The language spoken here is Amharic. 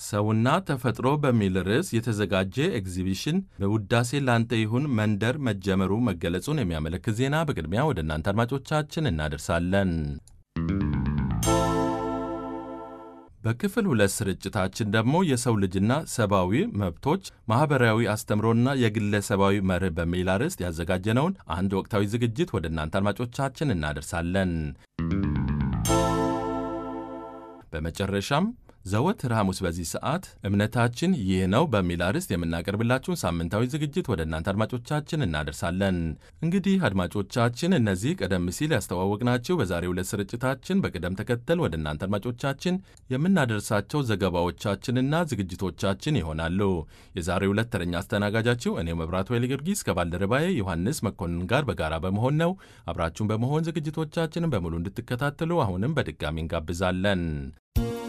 ሰውና ተፈጥሮ በሚል ርዕስ የተዘጋጀ ኤግዚቢሽን በውዳሴ ላንተ ይሁን መንደር መጀመሩ መገለጹን የሚያመለክት ዜና በቅድሚያ ወደ እናንተ አድማጮቻችን እናደርሳለን። በክፍል 2 ስርጭታችን ደግሞ የሰው ልጅና ሰብአዊ መብቶች ማኅበራዊ አስተምሮና የግለሰባዊ መርህ በሚል ርዕስ ያዘጋጀነውን አንድ ወቅታዊ ዝግጅት ወደ እናንተ አድማጮቻችን እናደርሳለን። በመጨረሻም ዘወትር ሐሙስ በዚህ ሰዓት እምነታችን ይህ ነው በሚል አርዕስት የምናቀርብላችሁን ሳምንታዊ ዝግጅት ወደ እናንተ አድማጮቻችን እናደርሳለን። እንግዲህ አድማጮቻችን እነዚህ ቀደም ሲል ያስተዋወቅናችሁ በዛሬው ዕለት ስርጭታችን በቅደም ተከተል ወደ እናንተ አድማጮቻችን የምናደርሳቸው ዘገባዎቻችንና ዝግጅቶቻችን ይሆናሉ። የዛሬው ዕለት ተረኛ አስተናጋጃችሁ እኔ መብራቱ ኃይለ ጊዮርጊስ ከባልደረባዬ ዮሐንስ መኮንን ጋር በጋራ በመሆን ነው። አብራችሁን በመሆን ዝግጅቶቻችንን በሙሉ እንድትከታተሉ አሁንም በድጋሚ እንጋብዛለን።